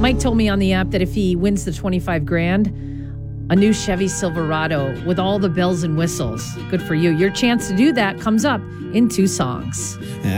Mike told me on the app that if he wins the 25 grand, a new Chevy Silverado with all the bells and whistles. Good for you. Your chance to do that comes up in 2 songs.